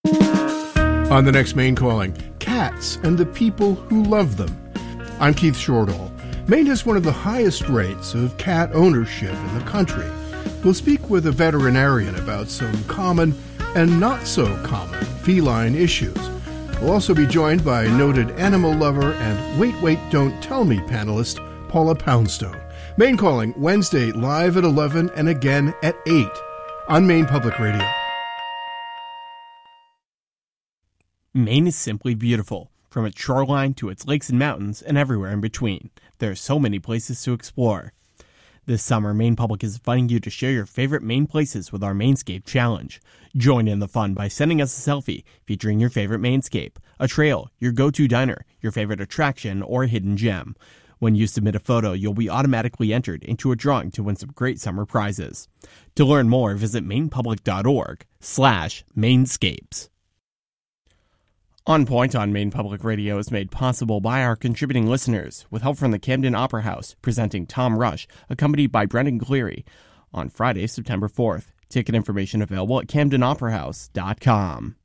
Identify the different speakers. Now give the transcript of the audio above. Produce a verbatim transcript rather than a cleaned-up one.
Speaker 1: On the next Maine Calling, cats and the people who love them. I'm Keith Shortall. Maine has one of the highest rates of cat ownership in the country. We'll speak with a veterinarian about some common and not so common feline issues. We'll also be joined by noted animal lover and Wait, Wait, Don't Tell Me panelist Paula Poundstone. Maine Calling, Wednesday, live at eleven and again at eight on Maine Public Radio.
Speaker 2: Maine is simply beautiful, from its shoreline to its lakes and mountains and everywhere in between. There are so many places to explore. This summer, Maine Public is inviting you to share your favorite Maine places with our Mainscape Challenge. Join in the fun by sending us a selfie featuring your favorite Mainscape, a trail, your go-to diner, your favorite attraction, or a hidden gem. When you submit a photo, you'll be automatically entered into a drawing to win some great summer prizes. To learn more, visit mainpublic.org slash Mainscapes. On Point on Maine Public Radio is made possible by our contributing listeners, with help from the Camden Opera House, presenting Tom Rush, accompanied by Brendan Cleary, on Friday, September fourth. Ticket information available at camden opera house dot com.